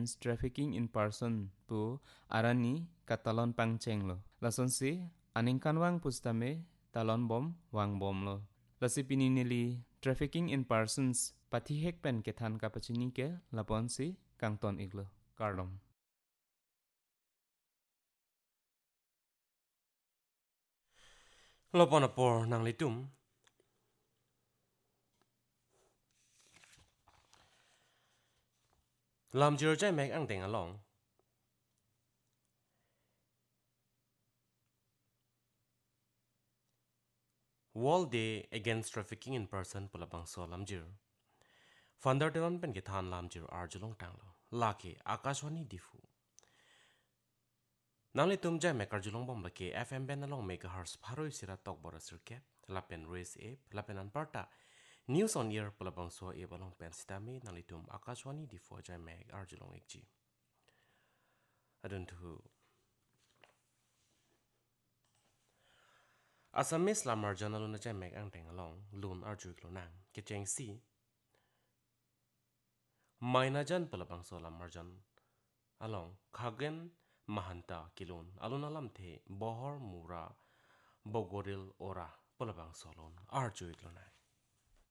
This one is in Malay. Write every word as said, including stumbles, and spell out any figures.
trafficking in person pu arani katalon pangcheng lo. Lason si aningkan wang pustame talon bom wang bom lo. Lasipini nili trafficking in persons patihek pen kethan kapachini ke lapon si kangton iglo. Kardom. Lopon apor nang litum. Lam jir jay mek ang deng along. World Day Against Trafficking in Person pulabang so lam jir. Founder dewan pen kethan lam jir arjulong tanglo. Laki Akashwani difu. Nang litum jay mek arjulong bom laki F M ben along megahertz paroi sira tok bora circuit. Lapen race ape, lapen anparta. News on air pulabang so e balong pen sitami nang litum Akashwani difu jay mek arjulong ekji. Adun tu. Asamis lamar janalun na jay mek ang teng along lun arju klonang kecheng si. Mainajan pelabang so lamar jan along kagen mahanta kilun alun alam the bohor mura bogoril ora pelabang solon arju klonang.